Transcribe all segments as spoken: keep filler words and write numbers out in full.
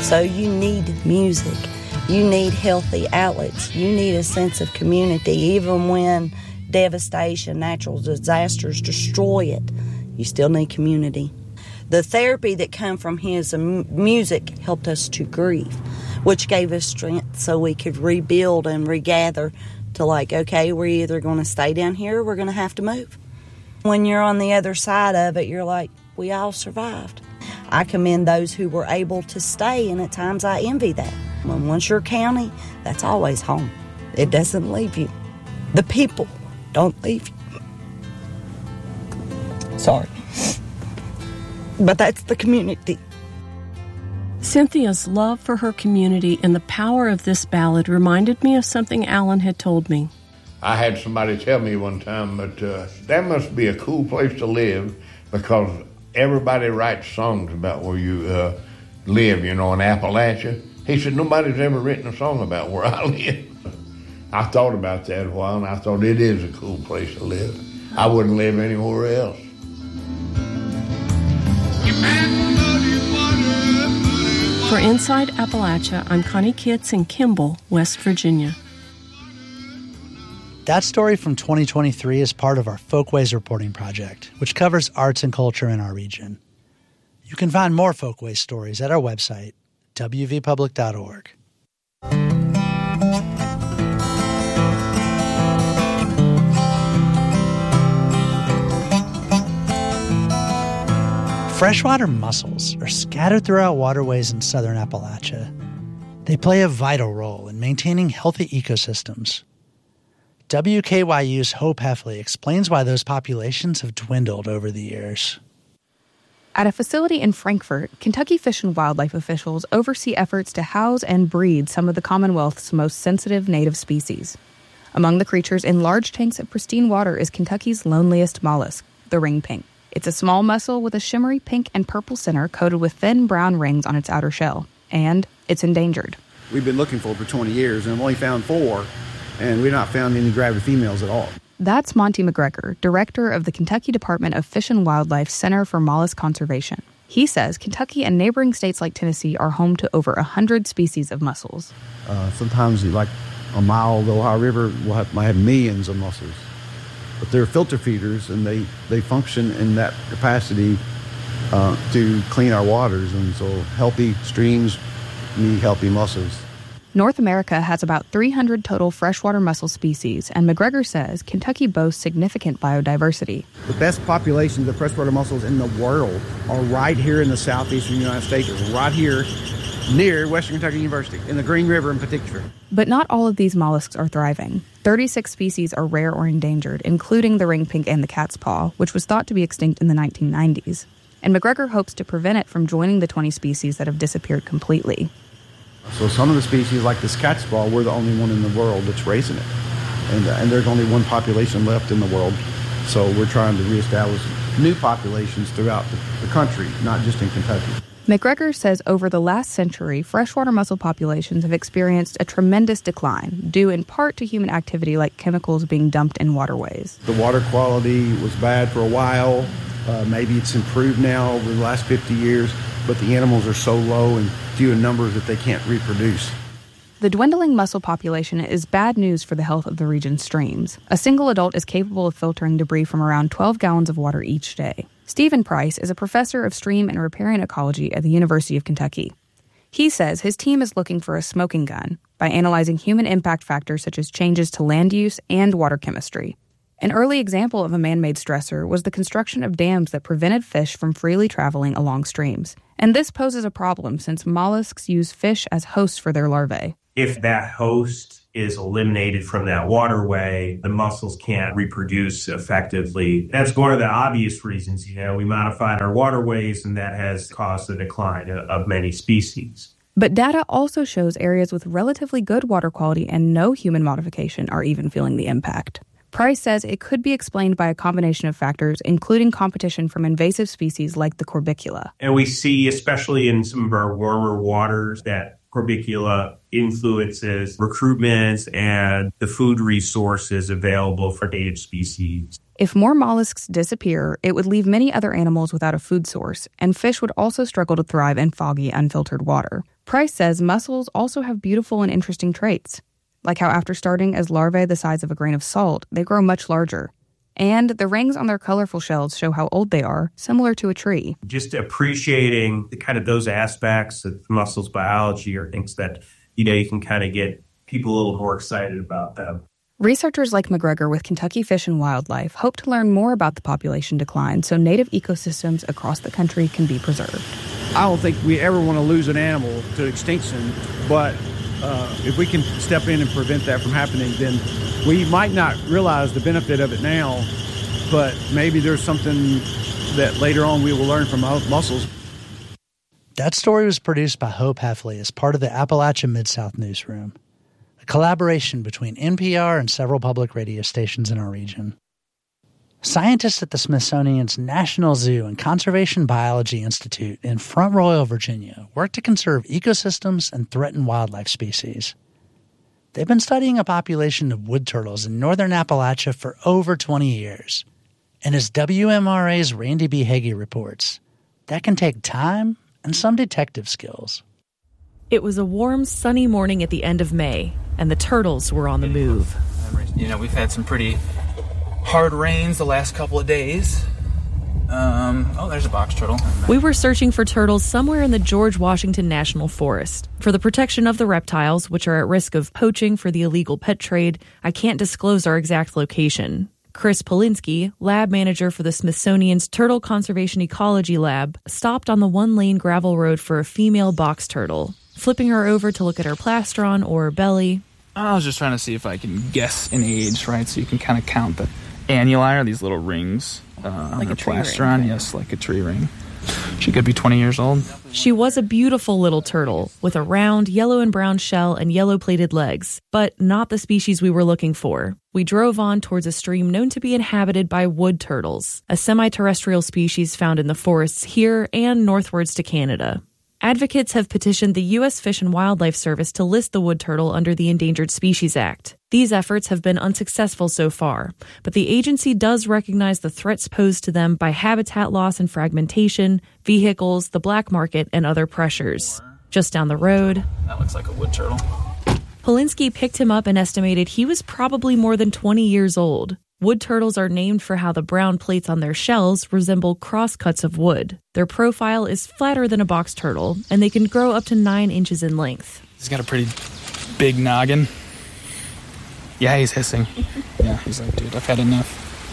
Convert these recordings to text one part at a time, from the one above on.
So you need music. You need healthy outlets. You need a sense of community. Even when devastation, natural disasters destroy it, you still need community. The therapy that came from his music helped us to grieve, which gave us strength so we could rebuild and regather to like, okay, we're either going to stay down here or we're going to have to move. When you're on the other side of it, you're like, we all survived. I commend those who were able to stay, and at times I envy that. When once you're county, that's always home. It doesn't leave you. The people don't leave you. Sorry. But that's the community. Cynthia's love for her community and the power of this ballad reminded me of something Alan had told me. I had somebody tell me one time that uh, that must be a cool place to live because everybody writes songs about where you uh, live, you know, in Appalachia. He said, nobody's ever written a song about where I live. I thought about that a while, and I thought it is a cool place to live. I wouldn't live anywhere else. For Inside Appalachia, I'm Connie Kitts in Kimball, West Virginia. That story from twenty twenty-three is part of our Folkways reporting project, which covers arts and culture in our region. You can find more Folkways stories at our website, w v public dot org. Freshwater mussels are scattered throughout waterways in southern Appalachia. They play a vital role in maintaining healthy ecosystems. W K Y U's Hope Heffley explains why those populations have dwindled over the years. At a facility in Frankfort, Kentucky Fish and Wildlife officials oversee efforts to house and breed some of the Commonwealth's most sensitive native species. Among the creatures in large tanks of pristine water is Kentucky's loneliest mollusk, the ring pink. It's a small mussel with a shimmery pink and purple center coated with thin brown rings on its outer shell, and it's endangered. We've been looking for it for twenty years and have only found four, and we've not found any gravid females at all. That's Monty McGregor, director of the Kentucky Department of Fish and Wildlife Center for Mollusk Conservation. He says Kentucky and neighboring states like Tennessee are home to over one hundred species of mussels. Uh, sometimes, like a mile the Ohio River, we'll have, might have millions of mussels. But they're filter feeders, and they, they function in that capacity uh, to clean our waters. And so healthy streams need healthy mussels. North America has about three hundred total freshwater mussel species, and McGregor says Kentucky boasts significant biodiversity. The best populations of freshwater mussels in the world are right here in the southeastern United States, right here near Western Kentucky University, in the Green River in particular. But not all of these mollusks are thriving. thirty-six species are rare or endangered, including the ring pink and the cat's paw, which was thought to be extinct in the nineteen nineties. And McGregor hopes to prevent it from joining the twenty species that have disappeared completely. So some of the species, like this cat's paw, we're the only one in the world that's raising it. And, uh, and there's only one population left in the world. So we're trying to reestablish new populations throughout the, the country, not just in Kentucky. McGregor says over the last century, freshwater mussel populations have experienced a tremendous decline, due in part to human activity like chemicals being dumped in waterways. The water quality was bad for a while. Uh, maybe it's improved now over the last fifty years, but the animals are so low and few in numbers that they can't reproduce. The dwindling mussel population is bad news for the health of the region's streams. A single adult is capable of filtering debris from around twelve gallons of water each day. Stephen Price is a professor of stream and riparian ecology at the University of Kentucky. He says his team is looking for a smoking gun by analyzing human impact factors such as changes to land use and water chemistry. An early example of a man-made stressor was the construction of dams that prevented fish from freely traveling along streams. And this poses a problem since mollusks use fish as hosts for their larvae. If that host is eliminated from that waterway, the mussels can't reproduce effectively. That's one of the obvious reasons, you know, we modified our waterways, and that has caused the decline of many species. But data also shows areas with relatively good water quality and no human modification are even feeling the impact. Price says it could be explained by a combination of factors, including competition from invasive species like the corbicula. And we see, especially in some of our warmer waters, that corbicula influences recruitment and the food resources available for native species. If more mollusks disappear, it would leave many other animals without a food source, and fish would also struggle to thrive in foggy, unfiltered water. Price says mussels also have beautiful and interesting traits, like how after starting as larvae the size of a grain of salt, they grow much larger. And the rings on their colorful shells show how old they are, similar to a tree. Just appreciating the kind of those aspects of mussels biology are things that, you know, you can kind of get people a little more excited about them. Researchers like McGregor with Kentucky Fish and Wildlife hope to learn more about the population decline so native ecosystems across the country can be preserved. I don't think we ever want to lose an animal to extinction, but uh, if we can step in and prevent that from happening, then we might not realize the benefit of it now, but maybe there's something that later on we will learn from mussels. That story was produced by Hope Heffley as part of the Appalachia Mid-South Newsroom, a collaboration between N P R and several public radio stations in our region. Scientists at the Smithsonian's National Zoo and Conservation Biology Institute in Front Royal, Virginia, work to conserve ecosystems and threatened wildlife species. They've been studying a population of wood turtles in northern Appalachia for over twenty years. And as W M R A's Randy B. Hagee reports, that can take time and some detective skills. It was a warm, sunny morning at the end of May, and the turtles were on the move. You know, we've had some pretty hard rains the last couple of days. Um, oh, there's a box turtle. We were searching for turtles somewhere in the George Washington National Forest. For the protection of the reptiles, which are at risk of poaching for the illegal pet trade, I can't disclose our exact location. Chris Polinsky, lab manager for the Smithsonian's Turtle Conservation Ecology Lab, stopped on the one-lane gravel road for a female box turtle. Flipping her over to look at her plastron or her belly. I was just trying to see if I can guess an age, right? So you can kind of count the annuli, or these little rings uh, on like her a tree plastron. ring. Yes, like a tree ring. She could be twenty years old. She was a beautiful little turtle with a round yellow and brown shell and yellow-plated legs, but not the species we were looking for. We drove on towards a stream known to be inhabited by wood turtles, a semi-terrestrial species found in the forests here and northwards to Canada. Advocates have petitioned the U S Fish and Wildlife Service to list the wood turtle under the Endangered Species Act. These efforts have been unsuccessful so far, but the agency does recognize the threats posed to them by habitat loss and fragmentation, vehicles, the black market, and other pressures. Just down the road, That looks like a wood turtle. Polinsky picked him up and estimated he was probably more than twenty years old. Wood turtles are named for how the brown plates on their shells resemble crosscuts of wood. Their profile is flatter than a box turtle, and they can grow up to nine inches in length. He's got a pretty big noggin. Yeah, he's hissing. Yeah, he's like, dude, I've had enough.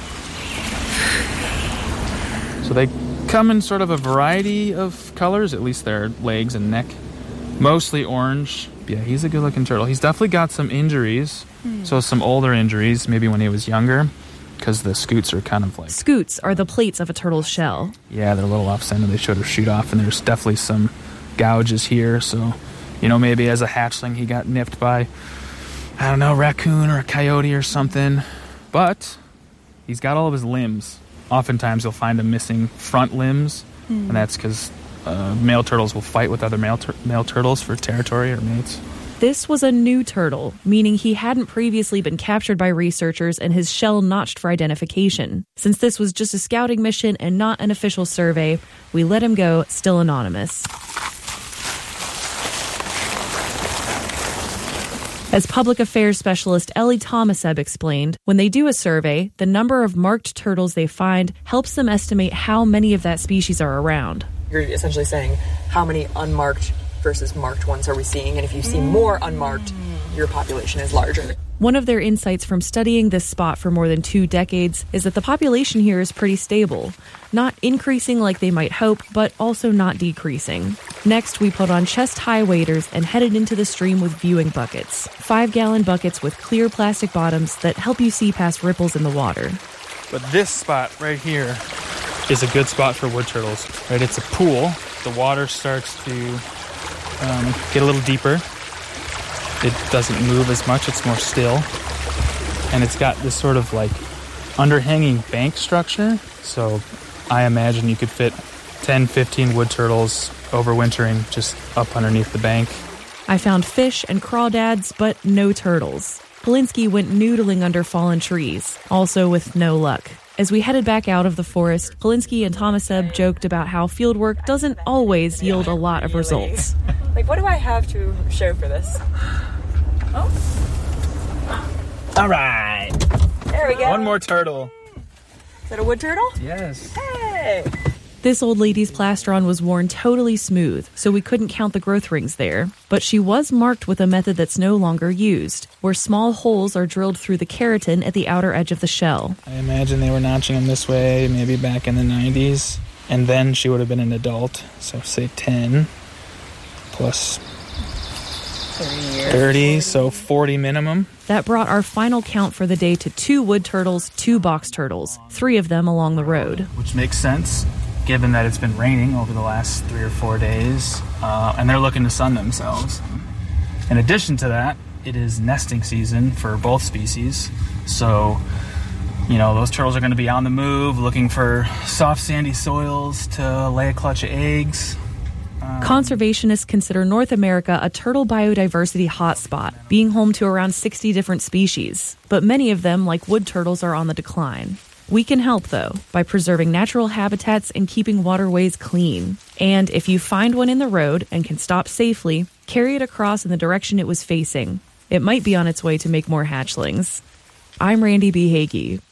So they come in sort of a variety of colors, at least their legs and neck. Mostly orange. Yeah, he's a good-looking turtle. He's definitely got some injuries. Mm. So some older injuries, maybe when he was younger, because the scoots are kind of like... Scoots are the plates of a turtle's shell. Yeah, they're a little off-center. They sort of shoot off, and there's definitely some gouges here. So, you know, maybe as a hatchling he got nipped by, I don't know, raccoon or a coyote or something. But he's got all of his limbs. Oftentimes you'll find him missing front limbs, mm. and that's because uh, male turtles will fight with other male, tur- male turtles for territory or mates. This was a new turtle, meaning he hadn't previously been captured by researchers and his shell notched for identification. Since this was just a scouting mission and not an official survey, we let him go, still anonymous. As public affairs specialist Ellie Thomaseb explained, when they do a survey, the number of marked turtles they find helps them estimate how many of that species are around. You're essentially saying how many unmarked versus marked ones are we seeing, and if you see more unmarked, your population is larger. One of their insights from studying this spot for more than two decades is that the population here is pretty stable, not increasing like they might hope, but also not decreasing. Next, we put on chest-high waders and headed into the stream with viewing buckets, five-gallon buckets with clear plastic bottoms that help you see past ripples in the water. But this spot right here is a good spot for wood turtles. Right, it's a pool. The water starts to Um, get a little deeper. It doesn't move as much, it's more still. And it's got this sort of like underhanging bank structure. So I imagine you could fit ten, fifteen wood turtles overwintering just up underneath the bank. I found fish and crawdads, but no turtles. Polinsky went noodling under fallen trees, also with no luck. As we headed back out of the forest, Polinsky and Thomaseb joked about how fieldwork doesn't always yield a lot of results. Like What do I have to show for this? Oh. All right. There we go. One more turtle. Is that a wood turtle? Yes. Hey. This old lady's plastron was worn totally smooth, so we couldn't count the growth rings there. But she was marked with a method that's no longer used, where small holes are drilled through the keratin at the outer edge of the shell. I imagine they were notching them this way, maybe back in the nineties. And then she would have been an adult, so say ten plus thirty, so forty minimum. That brought our final count for the day to two wood turtles, two box turtles, three of them along the road. Which makes sense, given that it's been raining over the last three or four days, uh, and they're looking to sun themselves. In addition to that, it is nesting season for both species, so, you know, those turtles are going to be on the move, looking for soft, sandy soils to lay a clutch of eggs. Um, Conservationists consider North America a turtle biodiversity hotspot, being home to around sixty different species, but many of them, like wood turtles, are on the decline. We can help, though, by preserving natural habitats and keeping waterways clean. And if you find one in the road and can stop safely, carry it across in the direction it was facing. It might be on its way to make more hatchlings. I'm Randy B. Hagee.